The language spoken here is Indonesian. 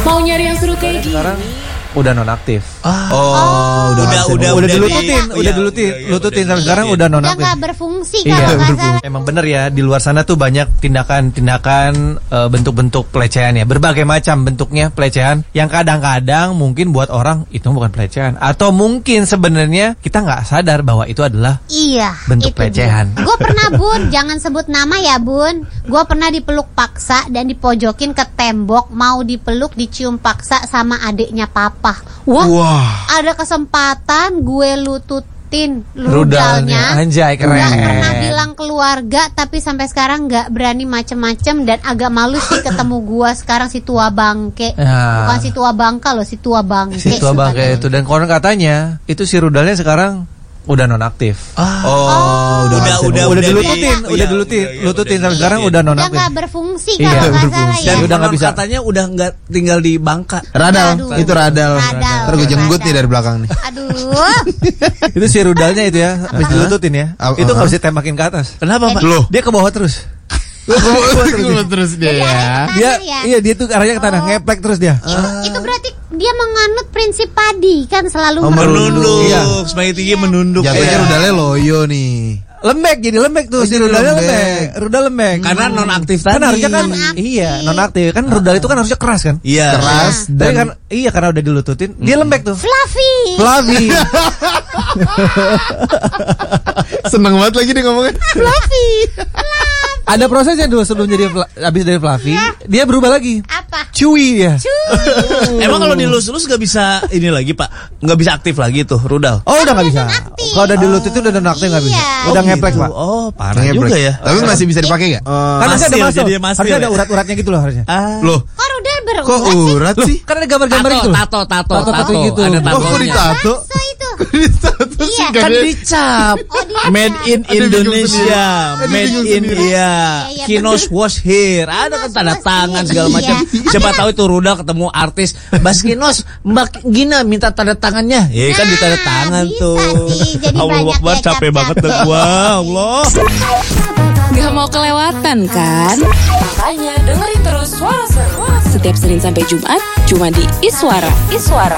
Mau nyari yang seru kayak gini? Sekarang udah nonaktif. Udah dilututin sampai sekarang udah nonaktif. Udah nggak berfungsi kalau nggak salah. Emang bener ya, di luar sana tuh banyak tindakan-tindakan bentuk-bentuk pelecehan ya, berbagai macam bentuknya pelecehan yang kadang-kadang mungkin buat orang itu bukan pelecehan, atau mungkin sebenarnya kita nggak sadar bahwa itu adalah bentuk pelecehan. Gue pernah Bun, jangan sebut nama ya Bun. Gue pernah dipeluk paksa dan dipojokin ke tembok, mau dipeluk dicium paksa sama adiknya papa. Wah. Ada kesempatan gue lututin rudalnya. Anjay, keren. Gak pernah bilang keluarga, tapi sampai sekarang gak berani macem-macem. Dan agak malu sih ketemu gue sekarang si tua bangke. Bukan si tua bangka loh, si tua bangke. Si tua bangke itu. Dan konon katanya itu si rudalnya sekarang udah nonaktif. Udah dilututin sampai sekarang udah nonaktif. Udah nggak berfungsi kalau nggak salah ya. Dan udah nggak bisa. Katanya udah nggak tinggal di Bangka. Itu radal. Ntar gue jenggut nih dari belakang nih. Aduh. Itu si rudalnya itu ya, habis dilututin ya. Itu nggak bisa tembakin ke atas. Kenapa Pak? Dia ke bawah terus. Terus dia ya. Dia tuh arahnya ke tanah, ngeplek terus dia. Itu berarti dia menganut prinsip padi kan, selalu menunduk. Semakin tinggi menunduk. Jatuhnya rudalnya loyo nih. Lembek, jadi lembek tuh si rudalnya lembek. Rudal lembek. Karena nonaktif tadi. Kan harusnya kan nonaktif. Kan rudal itu kan harusnya keras kan? Iya. Keras. Tapi kan karena udah dilututin, dia lembek tuh. Fluffy. Seneng banget lagi dia ngomongnya. Fluffy. Ada prosesnya dulu sebelum jadi habis dari fluffy, dia berubah lagi. Apa? Chewy ya. Emang kalau dilus-lus nggak bisa ini lagi Pak? Nggak bisa aktif lagi tuh rudal? Oh udah nggak bisa. Kalau udah dilututin udah nonaktif nggak bisa. Udah ngeplek Pak. Oh parah juga ya. Tapi masih bisa dipakai nggak? Kan masih ada masuk. Harusnya ada urat-uratnya gitu loh harusnya. Loh. Kok rudal berurat Kok urat sih? Kan ada gambar-gambar itu. Tato gitu. Ada Oh kok ditato? So itu. Iya. Kan dicap. Made in Indonesia. Made in Kinos wash here. Ada kan tanda tangan segala macam. Siapa tahu itu rudal ketemu artis Bas Kinos, Mbak Gina minta tanda tangannya. Ya kan ditanda tangan tuh. Allah Akbar, capek banget dah gua. Allah. Gak mau kelewatan kan? Makanya dengerin terus Suara Seru setiap Senin sampai Jumat cuma di Iswara.